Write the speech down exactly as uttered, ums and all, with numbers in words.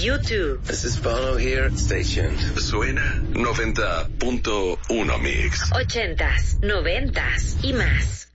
U two. This is Bono here. Stay tuned. Suena noventa punto uno Mix. Ochentas, noventas y más.